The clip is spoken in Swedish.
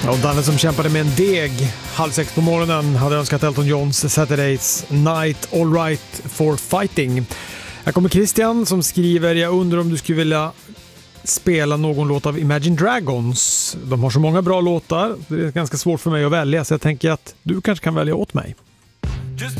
Och Danne som kämpade med en deg 5:30 på morgonen hade önskat Elton Johns Saturdays Night All Right for Fighting. Här kommer Christian som skriver: jag undrar om du skulle vilja spela någon låt av Imagine Dragons. De har så många bra låtar, det är ganska svårt för mig att välja, så jag tänker att du kanske kan välja åt mig.